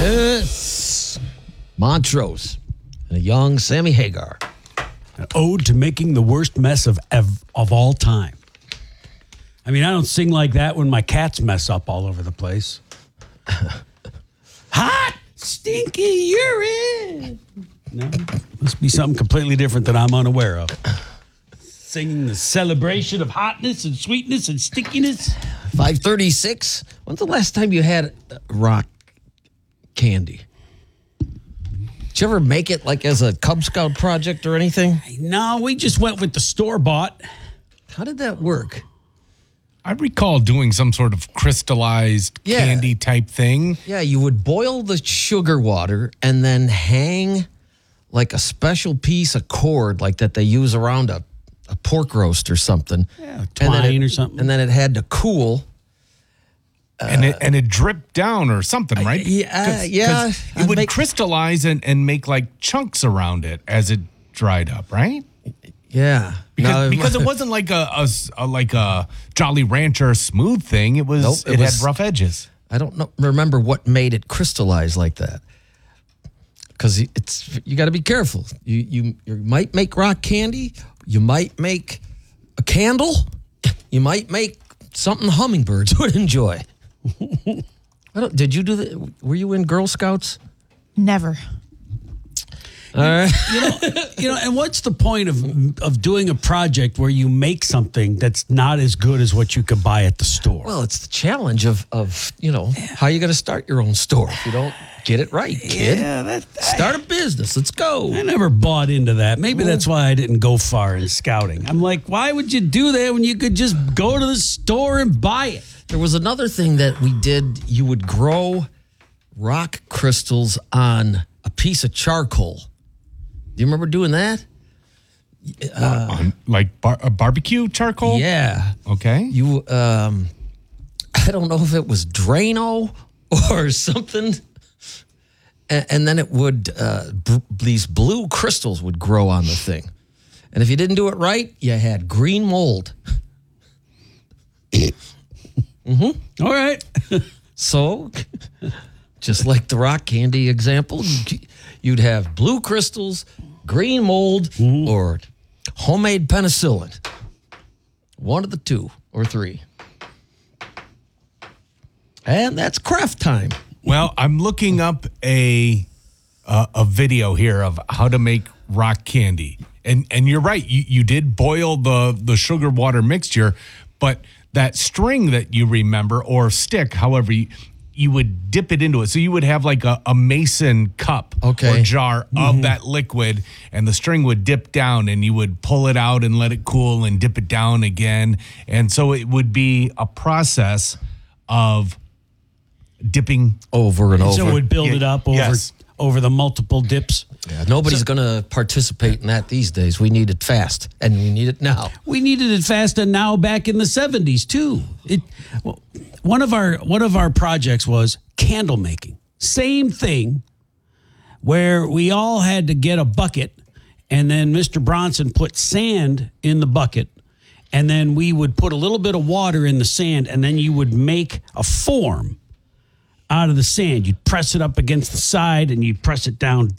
Yes. Montrose and a young Sammy Hagar. An ode to making the worst mess of all time. I mean, I don't sing like that when my cats mess up all over the place. Hot, stinky urine. No, must be something completely different that I'm unaware of. Singing the celebration of hotness and sweetness and stickiness. 5:36. When's the last time you had rock candy? Did you ever make it like as a Cub Scout project or anything? No, we just went with the store-bought. How did that work? I recall doing some sort of crystallized candy type thing. Yeah, you would boil the sugar water and then hang like a special piece of cord like that they use around a pork roast or something. Yeah, twine or something. And then it had to cool. And it dripped down or something, right? Yeah. It would crystallize and make like chunks around it as it dried up, right? Yeah. Because it wasn't like a Jolly Rancher smooth thing. It was. It had rough edges. I don't remember what made it crystallize like that. Because you got to be careful. You might make rock candy. You might make a candle. You might make something hummingbirds would enjoy. Did you do that? Were you in Girl Scouts? Never. All right. And what's the point of doing a project where you make something that's not as good as what you could buy at the store? Well, it's the challenge of how you going to start your own store if you don't get it right, kid. Yeah, start a business. Let's go. I never bought into that. Maybe that's why I didn't go far in scouting. I'm like, why would you do that when you could just go to the store and buy it? There was another thing that we did. You would grow rock crystals on a piece of charcoal. Do you remember doing that? Like a barbecue charcoal? Yeah. Okay. You, I don't know if it was Drano or something. And then it would, these blue crystals would grow on the thing. And if you didn't do it right, you had green mold. Mm-hmm. All right. So, just like the rock candy example, you'd have blue crystals, green mold, or homemade penicillin. One of the two or three. And that's craft time. Well, I'm looking up a video here of how to make rock candy. And you're right. You did boil the sugar water mixture, but that string that you remember, or stick, however you would dip it into it. So you would have like a mason cup or jar of that liquid, and the string would dip down, and you would pull it out and let it cool and dip it down again. And so it would be a process of dipping over and over. So it would build it up over the multiple dips. Yeah, nobody's going to participate in that these days. We need it fast, and we need it now. We needed it fast and now back in the 70s, too. One of our projects was candle making. Same thing, where we all had to get a bucket, and then Mr. Bronson put sand in the bucket, and then we would put a little bit of water in the sand, and then you would make a form out of the sand. You'd press it up against the side, and you'd press it down